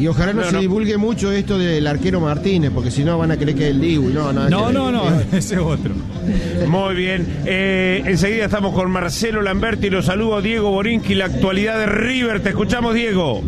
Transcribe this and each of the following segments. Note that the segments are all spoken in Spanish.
Y ojalá no se divulgue mucho esto del arquero Martínez, porque si no van a creer que es el Dibu. No, ese es otro. Muy bien. Enseguida estamos con Marcelo Lamberti. Lo saludo Diego Borinqui, la actualidad de River. Te escuchamos, Diego.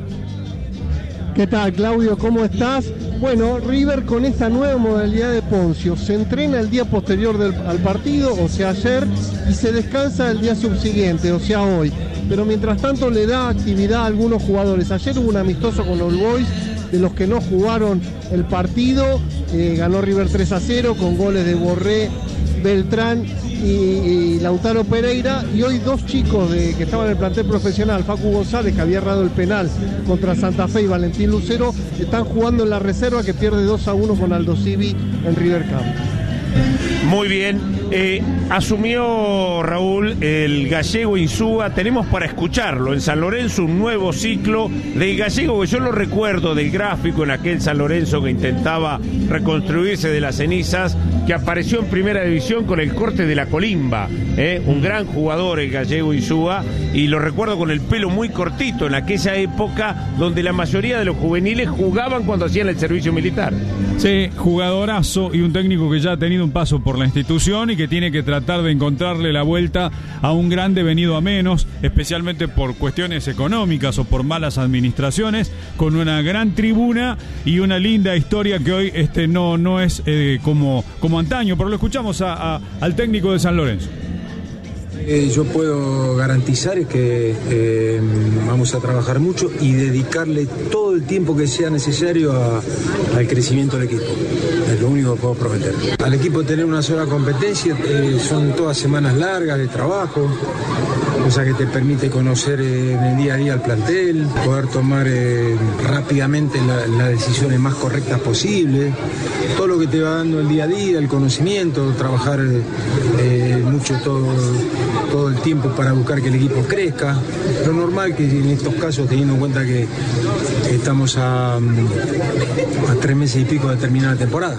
¿Qué tal, Claudio? ¿Cómo estás? Bueno, River con esta nueva modalidad de Poncio se entrena el día posterior al partido, o sea ayer, y se descansa el día subsiguiente, o sea hoy. Pero mientras tanto le da actividad a algunos jugadores. Ayer hubo un amistoso con All Boys, de los que no jugaron el partido. Ganó River 3-0 con goles de Borré, Beltrán y Lautaro Pereira, y hoy dos chicos que estaban en el plantel profesional, Facu González, que había errado el penal contra Santa Fe, y Valentín Lucero, están jugando en la reserva, que pierde 2-1 con Aldo Civi en River Camp. Muy bien. Asumió Raúl el Gallego Insúa. Tenemos para escucharlo en San Lorenzo un nuevo ciclo del Gallego, que yo lo recuerdo del gráfico en aquel San Lorenzo que intentaba reconstruirse de las cenizas, que apareció en primera división con el corte de la colimba, un gran jugador el Gallego Insúa, y lo recuerdo con el pelo muy cortito en aquella época donde la mayoría de los juveniles jugaban cuando hacían el servicio militar. Sí, jugadorazo, y un técnico que ya ha tenido un paso por la institución y que tiene que tratar de encontrarle la vuelta a un grande venido a menos, especialmente por cuestiones económicas o por malas administraciones, con una gran tribuna y una linda historia que hoy no es como antaño, pero lo escuchamos al técnico de San Lorenzo. Yo puedo garantizar que vamos a trabajar mucho y dedicarle todo el tiempo que sea necesario al crecimiento del equipo. Es lo único que puedo prometer. Al equipo tener una sola competencia, son todas semanas largas de trabajo, cosa que te permite conocer en el día a día el plantel, poder tomar rápidamente las decisiones más correctas posibles, todo lo que te va dando el día a día, el conocimiento, trabajar mucho todo el tiempo para buscar que el equipo crezca. Lo normal que en estos casos, teniendo en cuenta que estamos a 3 meses y pico de terminar la temporada.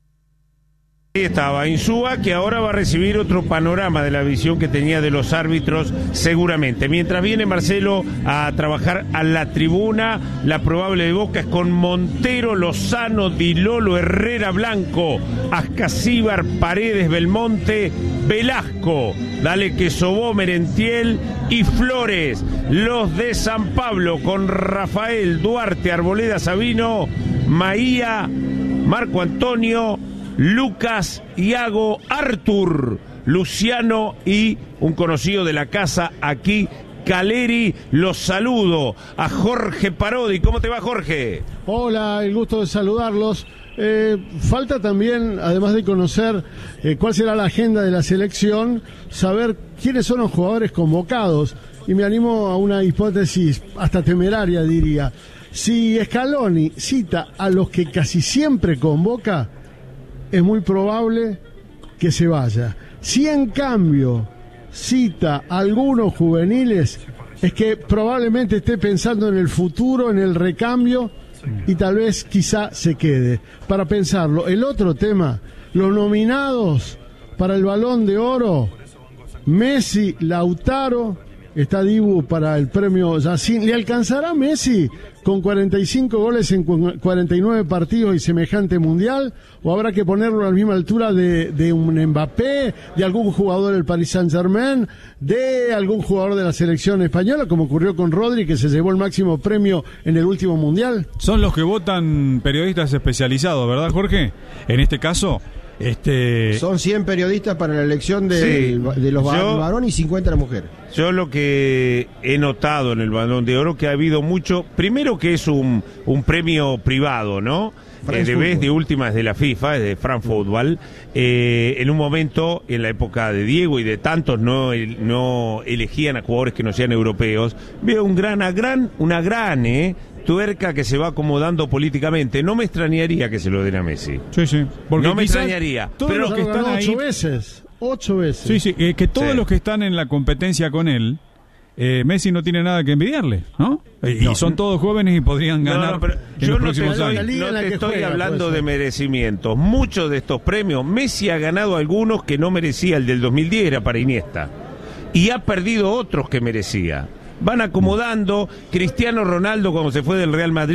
Ahí estaba Insúa, que ahora va a recibir otro panorama de la visión que tenía de los árbitros seguramente. Mientras viene Marcelo a trabajar a la tribuna, la probable de Boca es con Montero, Lozano, Di Lolo, Herrera, Blanco, Ascasíbar, Paredes, Belmonte, Velasco, dale que Sobó, Merentiel y Flores. Los de San Pablo con Rafael, Duarte, Arboleda, Sabino, Maía, Marco Antonio, Lucas, Iago, Artur, Luciano y un conocido de la casa aquí, Caleri. Los saludo a Jorge Parodi. ¿Cómo te va, Jorge? Hola, el gusto de saludarlos. Falta también, además de conocer cuál será la agenda de la selección, saber quiénes son los jugadores convocados. Y me animo a una hipótesis hasta temeraria, diría. Si Scaloni cita a los que casi siempre convoca, es muy probable que se vaya. Si en cambio cita a algunos juveniles, es que probablemente esté pensando en el futuro, en el recambio, y tal vez quizá se quede. Para pensarlo. El otro tema, los nominados para el Balón de Oro: Messi, Lautaro, está Dibu para el premio Yacine. ¿Le alcanzará Messi con 45 goles en 49 partidos y semejante mundial? ¿O habrá que ponerlo a la misma altura de un Mbappé, de algún jugador del Paris Saint-Germain, de algún jugador de la selección española, como ocurrió con Rodri, que se llevó el máximo premio en el último mundial? Son los que votan periodistas especializados, ¿verdad, Jorge? En este caso... Son 100 periodistas para la elección de los varones y 50 la mujer. Yo lo que he notado en el Balón de Oro, que ha habido mucho, primero que es un premio privado, ¿no? De vez de últimas de la FIFA, de France Football. En un momento, en la época de Diego y de tantos, no elegían a jugadores que no sean europeos. Veo una gran tuerca que se va acomodando políticamente. No me extrañaría que se lo den a Messi. Sí. Porque no me extrañaría. Pero los que están ahí 8 veces. Sí, que todos los que están en la competencia con él, Messi no tiene nada que envidiarle, ¿no? Y son todos jóvenes y podrían ganar en los próximos años. No te estoy hablando de merecimientos. Muchos de estos premios, Messi ha ganado algunos que no merecía. El del 2010 era para Iniesta. Y ha perdido otros que merecía. Van acomodando. Cristiano Ronaldo, cuando se fue del Real Madrid,